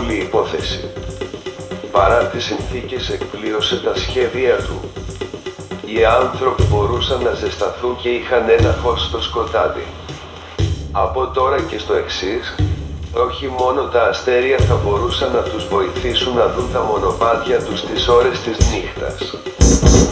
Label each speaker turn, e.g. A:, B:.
A: όλη η υπόθεση. Παρά τις συνθήκες εκπλήρωσε τα σχέδια του. Οι άνθρωποι μπορούσαν να ζεσταθούν και είχαν ένα φως στο σκοτάδι. Από τώρα και στο εξής, όχι μόνο τα αστέρια θα μπορούσαν να τους βοηθήσουν να δουν τα μονοπάτια τους τις ώρες της νύχτας.